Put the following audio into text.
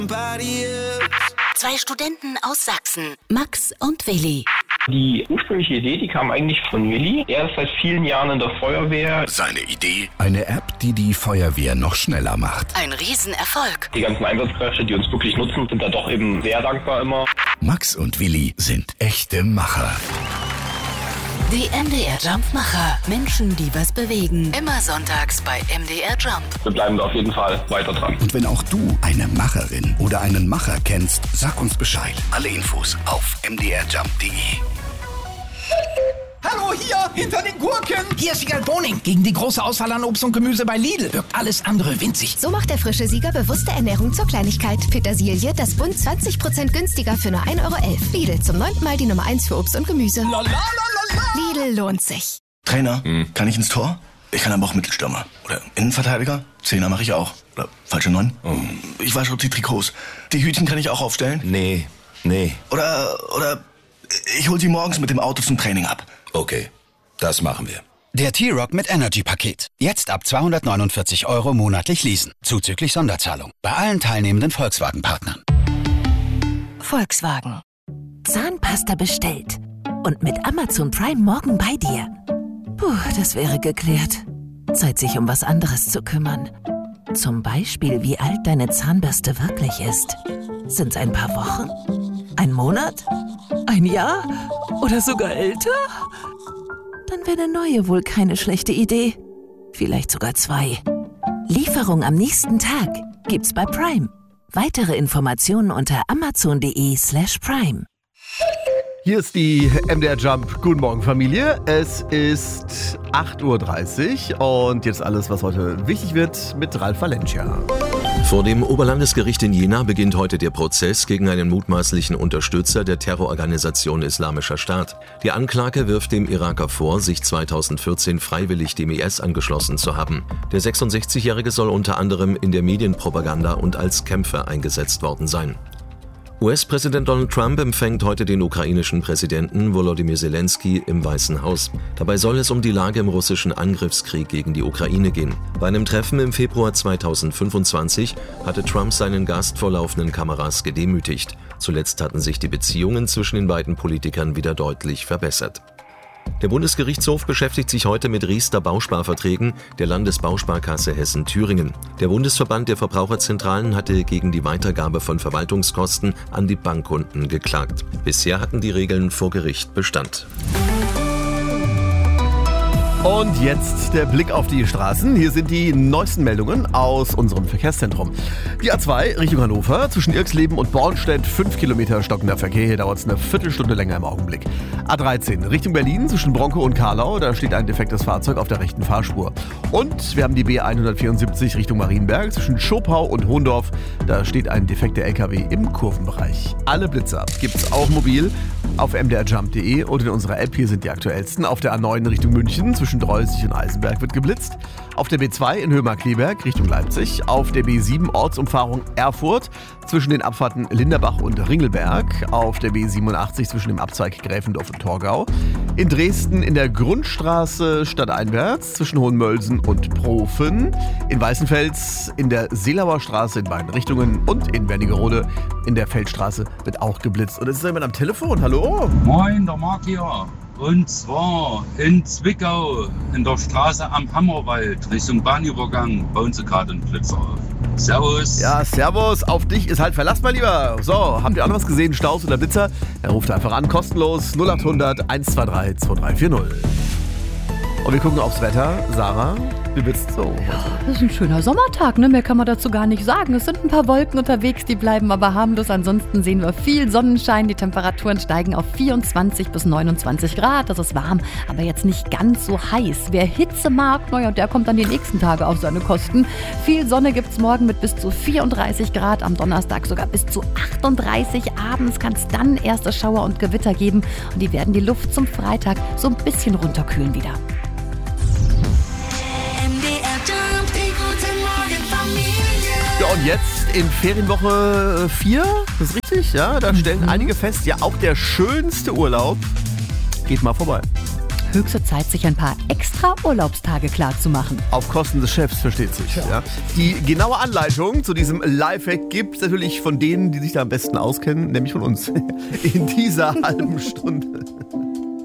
Zwei Studenten aus Sachsen, Max und Willi. Die ursprüngliche Idee, die kam eigentlich von Willi. Er ist seit vielen Jahren in der Feuerwehr. Seine Idee? Eine App, die die Feuerwehr noch schneller macht. Ein Riesenerfolg. Die ganzen Einsatzkräfte, die uns wirklich nutzen, sind da doch eben sehr dankbar immer. Max und Willi sind echte Macher. Die MDR Jump-Macher. Menschen, die was bewegen. Immer sonntags bei MDR Jump. Wir bleiben da auf jeden Fall weiter dran. Und wenn auch du eine Macherin oder einen Macher kennst, sag uns Bescheid. Alle Infos auf mdrjump.de. Hallo, hier, hinter den Gurken. Hier ist Sieger Boning. Gegen die große Auswahl an Obst und Gemüse bei Lidl wirkt alles andere winzig. So macht der frische Sieger bewusste Ernährung zur Kleinigkeit. Petersilie, das Bund 20% günstiger für nur 1,11 €. Lidl, zum 9. Mal die Nummer 1 für Obst und Gemüse. Lidl lohnt sich. Trainer, kann ich ins Tor? Ich kann aber auch Mittelstürmer. Oder Innenverteidiger? Zehner mache ich auch. Oder falsche 9? Ich wasche die Trikots. Die Hütchen kann ich auch aufstellen? Nee. Oder ich hol sie morgens mit dem Auto zum Training ab. Okay, das machen wir. Der T-Rock mit Energy-Paket. Jetzt ab 249 € monatlich leasen. Zuzüglich Sonderzahlung. Bei allen teilnehmenden Volkswagen-Partnern. Volkswagen. Zahnpasta bestellt. Und mit Amazon Prime morgen bei dir. Puh, das wäre geklärt. Zeit, sich um was anderes zu kümmern. Zum Beispiel, wie alt deine Zahnbürste wirklich ist. Sind's ein paar Wochen? Ein Monat? Ein Jahr? Oder sogar älter? Dann wäre eine neue wohl keine schlechte Idee. Vielleicht sogar 2. Lieferung am nächsten Tag gibt's bei Prime. Weitere Informationen unter amazon.de/prime. Hier ist die MDR Jump. Guten Morgen, Familie. Es ist 8:30 Uhr und jetzt alles, was heute wichtig wird, mit Ralf Valencia. Vor dem Oberlandesgericht in Jena beginnt heute der Prozess gegen einen mutmaßlichen Unterstützer der Terrororganisation Islamischer Staat. Die Anklage wirft dem Iraker vor, sich 2014 freiwillig dem IS angeschlossen zu haben. Der 66-Jährige soll unter anderem in der Medienpropaganda und als Kämpfer eingesetzt worden sein. US-Präsident Donald Trump empfängt heute den ukrainischen Präsidenten Volodymyr Zelensky im Weißen Haus. Dabei soll es um die Lage im russischen Angriffskrieg gegen die Ukraine gehen. Bei einem Treffen im Februar 2025 hatte Trump seinen Gast vor laufenden Kameras gedemütigt. Zuletzt hatten sich die Beziehungen zwischen den beiden Politikern wieder deutlich verbessert. Der Bundesgerichtshof beschäftigt sich heute mit Riester-Bausparverträgen der Landesbausparkasse Hessen-Thüringen. Der Bundesverband der Verbraucherzentralen hatte gegen die Weitergabe von Verwaltungskosten an die Bankkunden geklagt. Bisher hatten die Regeln vor Gericht Bestand. Und jetzt der Blick auf die Straßen. Hier sind die neuesten Meldungen aus unserem Verkehrszentrum. Die A2 Richtung Hannover, zwischen Irxleben und Bornstedt, 5 Kilometer stockender Verkehr. Hier dauert es eine Viertelstunde länger im Augenblick. A13 Richtung Berlin, zwischen Bronkow und Karlau. Da steht ein defektes Fahrzeug auf der rechten Fahrspur. Und wir haben die B174 Richtung Marienberg, zwischen Schopau und Hohndorf. Da steht ein defekter LKW im Kurvenbereich. Alle Blitzer gibt's auch mobil auf mdrjump.de oder in unserer App. Hier sind die aktuellsten. Auf der A9 Richtung München, zwischen Dreusig und Eisenberg wird geblitzt. Auf der B2 in Höhmark-Kleberg Richtung Leipzig. Auf der B7 Ortsumfahrung Erfurt zwischen den Abfahrten Linderbach und Ringelberg. Auf der B87 zwischen dem Abzweig Gräfendorf und Torgau. In Dresden in der Grundstraße stadteinwärts zwischen Hohenmölsen und Profen. In Weißenfels in der Seelauer Straße in beiden Richtungen. Und in Wernigerode in der Feldstraße wird auch geblitzt. Und es ist jemand am Telefon. Hallo? Moin, der Marc hier. Und zwar in Zwickau, in der Straße am Hammerwald, Richtung Bahnübergang, bauen sie gerade einen Blitzer auf. Servus. Ja, servus, auf dich ist halt Verlass, mein Lieber. So, habt ihr auch noch was gesehen, Staus oder Blitzer? Dann ruft einfach an, kostenlos 0800 123 2340. Und wir gucken aufs Wetter. Sarah, wie wird's so heute? Das ist ein schöner Sommertag, ne? Mehr kann man dazu gar nicht sagen. Es sind ein paar Wolken unterwegs, die bleiben aber harmlos. Ansonsten sehen wir viel Sonnenschein. Die Temperaturen steigen auf 24 bis 29 Grad. Das ist warm, aber jetzt nicht ganz so heiß. Wer Hitze mag, naja, der kommt dann die nächsten Tage auf seine Kosten. Viel Sonne gibt's morgen mit bis zu 34 Grad. Am Donnerstag sogar bis zu 38. Abends kann es dann erste Schauer und Gewitter geben. Und die werden die Luft zum Freitag so ein bisschen runterkühlen wieder. Ja, und jetzt in Ferienwoche 4, das ist richtig, ja, da stellen einige fest, ja, auch der schönste Urlaub geht mal vorbei. höchste Zeit, sich ein paar extra Urlaubstage klar zu machen. Auf Kosten des Chefs, versteht sich. Ja. Die genaue Anleitung zu diesem Lifehack gibt es natürlich von denen, die sich da am besten auskennen, nämlich von uns. In dieser halben Stunde.